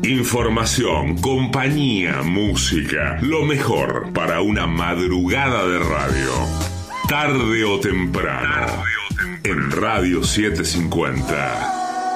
Información, compañía, música, lo mejor para una madrugada de radio. Tarde o temprano, en Radio 750.